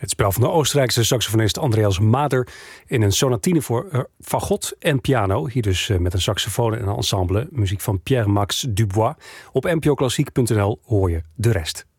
Het spel van de Oostenrijkse saxofonist Andreas Mader in een sonatine voor fagot en piano. Hier dus met een saxofoon en een ensemble. Muziek van Pierre-Max Dubois. Op npoklassiek.nl hoor je de rest.